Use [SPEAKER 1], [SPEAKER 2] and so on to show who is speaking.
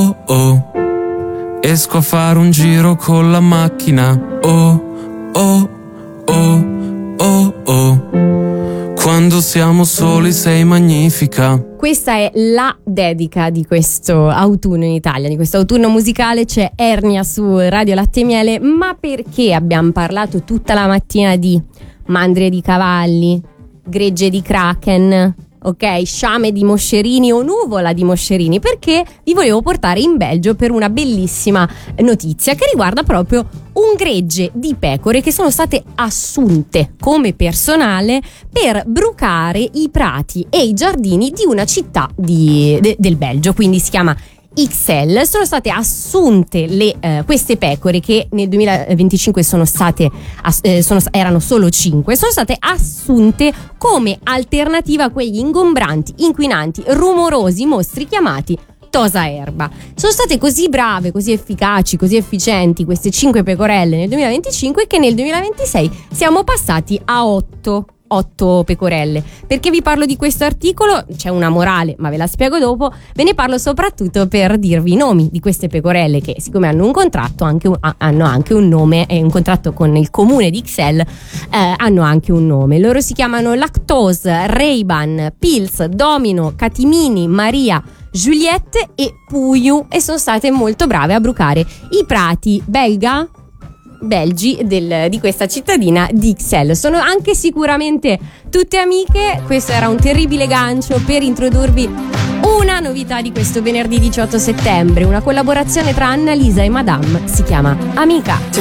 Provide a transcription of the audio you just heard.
[SPEAKER 1] oh oh, esco a fare un giro con la macchina, oh oh oh oh oh, quando siamo soli sei magnifica.
[SPEAKER 2] Questa è la dedica di questo autunno in Italia, di questo autunno musicale. C'è Ernia su Radio Latte e Miele. Ma perché abbiamo parlato tutta la mattina di mandrie di cavalli, gregge di kraken, ok, sciame di moscerini o nuvola di moscerini? Perché vi volevo portare in Belgio per una bellissima notizia che riguarda proprio un gregge di pecore che sono state assunte come personale per brucare i prati e i giardini di una città del Belgio, quindi si chiama Ixelles. Sono state assunte queste pecore che nel 2025 erano solo 5, sono state assunte come alternativa a quegli ingombranti, inquinanti, rumorosi mostri chiamati tosa erba. Sono state così brave, così efficaci, così efficienti queste 5 pecorelle nel 2025 che nel 2026 siamo passati a 8 pecorelle. Perché vi parlo di questo articolo? C'è una morale, ma ve la spiego dopo. Ve ne parlo soprattutto per dirvi i nomi di queste pecorelle che, siccome hanno un contratto, hanno anche un nome, e un contratto con il comune di Ixelles, hanno anche un nome. Loro si chiamano Lactose, Ray-Ban, Pils, Domino, Catimini, Maria, Juliette e Puyu, e sono state molto brave a brucare i prati belgi di questa cittadina di Ixelles. Sono anche sicuramente tutte amiche. Questo era un terribile gancio per introdurvi una novità di questo venerdì 18 settembre, una collaborazione tra Annalisa e Madame, si chiama Amica.
[SPEAKER 3] Ti